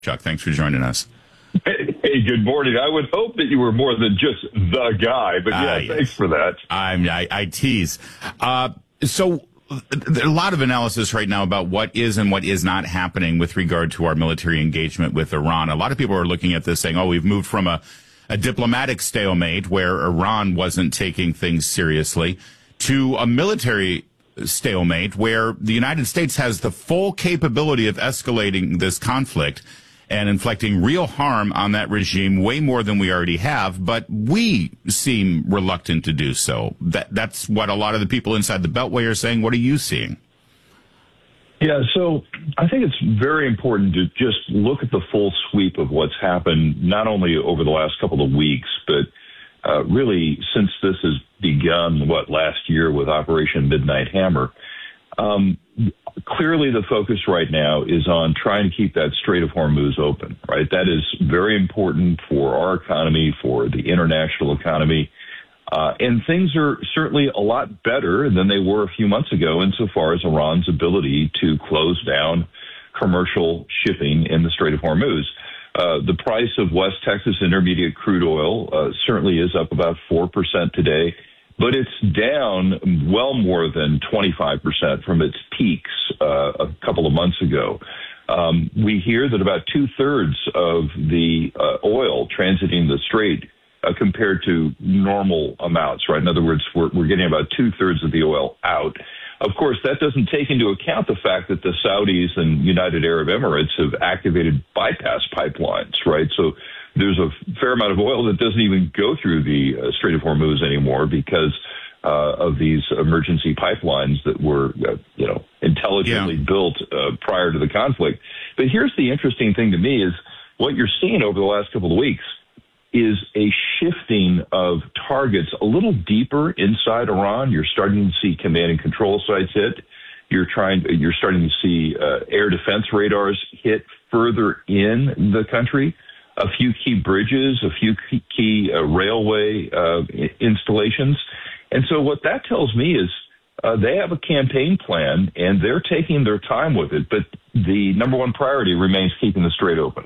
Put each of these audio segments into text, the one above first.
Chuck, thanks for joining us. Hey, good morning. I would hope that you were more than just the guy, but yes. Thanks for that. I tease. So a lot of analysis right now about what is and what is not happening with regard to our military engagement with Iran. A lot of people are looking at this saying, we've moved from a diplomatic stalemate where Iran wasn't taking things seriously to a military stalemate where the United States has the full capability of escalating this conflict and inflicting real harm on that regime way more than we already have, but we seem reluctant to do so. That's what a lot of the people inside the Beltway are saying. What are you seeing? Yeah, so I think it's very important to just look at the full sweep of what's happened, not only over the last couple of weeks, but really since this has begun, last year with Operation Midnight Hammer. Clearly, the focus right now is on trying to keep that Strait of Hormuz open, right? That is very important for our economy, for the international economy. And things are certainly a lot better than they were a few months ago insofar as Iran's ability to close down commercial shipping in the Strait of Hormuz. The price of West Texas Intermediate crude oil certainly is up about 4% today, but it's down well more than 25% from its peaks a couple of months ago. We hear that about 2/3 of the oil transiting the strait compared to normal amounts, right? In other words, we're getting about 2/3 of the oil out. Of course, that doesn't take into account the fact that the Saudis and United Arab Emirates have activated bypass pipelines, right? So there's a fair amount of oil that doesn't even go through the Strait of Hormuz anymore because of these emergency pipelines that were, intelligently built prior to the conflict. But here's the interesting thing to me is what you're seeing over the last couple of weeks is a shifting of targets a little deeper inside Iran. You're starting to see command and control sites hit. You're starting to see air defense radars hit further in the country. A few key bridges, a few key railway installations. And so what that tells me is they have a campaign plan, and they're taking their time with it. But the number one priority remains keeping the strait open.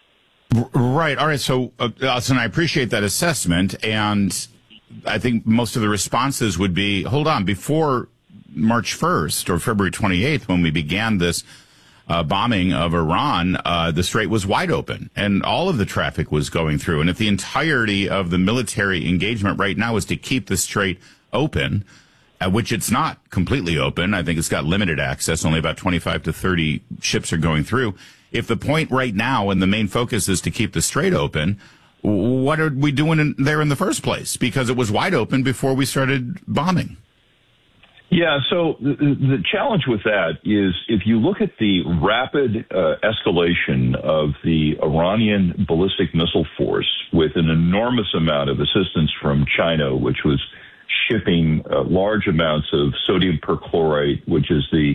Right. All right. So, Austin, I appreciate that assessment. And I think most of the responses would be, hold on, before March 1st or February 28th, when we began this bombing of Iran, the strait was wide open and all of the traffic was going through. And if the entirety of the military engagement right now is to keep the strait open, which it's not completely open, I think it's got limited access, only about 25 to 30 ships are going through. If the point right now and the main focus is to keep the strait open, what are we doing there in the first place? Because it was wide open before we started bombing. Yeah, so the challenge with that is if you look at the rapid escalation of the Iranian ballistic missile force with an enormous amount of assistance from China, which was shipping large amounts of sodium perchlorate, which is the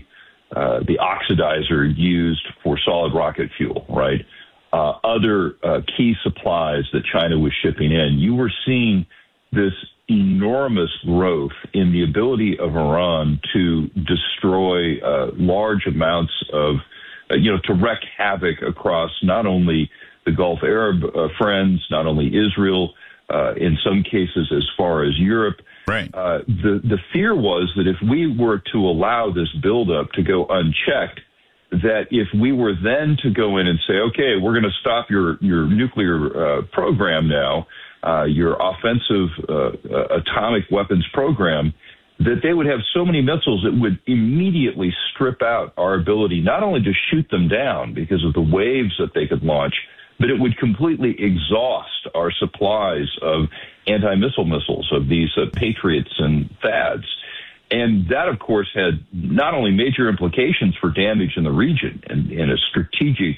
oxidizer used for solid rocket fuel, right? Other key supplies that China was shipping in, you were seeing this enormous growth in the ability of Iran to destroy large amounts of, to wreak havoc across not only the Gulf Arab friends, not only Israel, in some cases as far as Europe. Right. The fear was that if we were to allow this buildup to go unchecked, that if we were then to go in and say, okay, we're going to stop your nuclear program now, your offensive atomic weapons program, that they would have so many missiles that would immediately strip out our ability not only to shoot them down because of the waves that they could launch, but it would completely exhaust our supplies of anti-missile missiles, of these Patriots and THAADs. And that, of course, had not only major implications for damage in the region and a strategic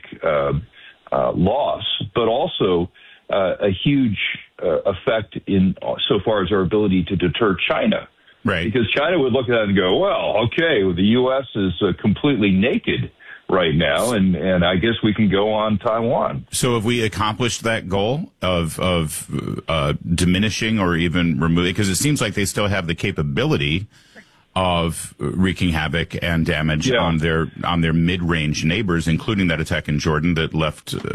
loss, but also a huge effect in so far as our ability to deter China. Right. Because China would look at that and go, well, okay, the U.S. is completely naked right now, and I guess we can go on Taiwan. So have we accomplished that goal of diminishing or even removing? Because it seems like they still have the capability of wreaking havoc and damage Yeah. on their mid-range neighbors, including that attack in Jordan that left